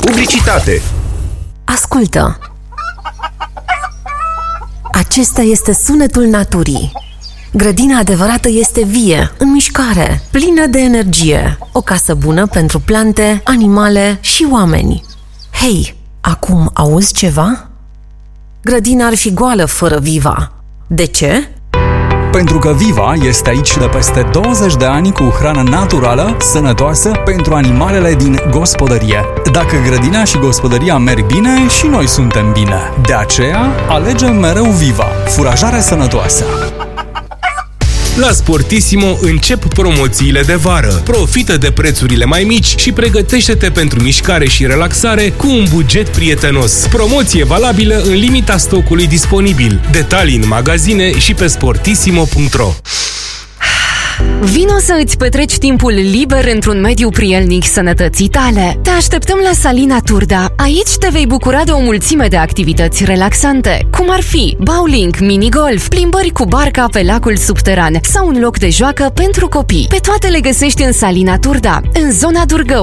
Publicitate. Ascultă! Acesta este sunetul naturii. Grădina adevărată este vie, în mișcare, plină de energie. O casă bună pentru plante, animale și oameni. Hei, acum auzi ceva? Grădina ar fi goală fără Viva. De ce? Pentru că Viva este aici de peste 20 de ani cu hrană naturală, sănătoasă pentru animalele din gospodărie. Dacă grădina și gospodăria merg bine, și noi suntem bine. De aceea, alegem mereu Viva, furajare sănătoasă. La Sportissimo încep promoțiile de vară. Profită de prețurile mai mici și pregătește-te pentru mișcare și relaxare cu un buget prietenos. Promoție valabilă în limita stocului disponibil. Detalii în magazine și pe sportissimo.ro. Vino să îți petreci timpul liber într-un mediu prielnic sănătății tale. Te așteptăm la Salina Turda. Aici te vei bucura de o mulțime de activități relaxante, cum ar fi bowling, minigolf, plimbări cu barca pe lacul subteran sau un loc de joacă pentru copii. Pe toate le găsești în Salina Turda, în zona Durgău.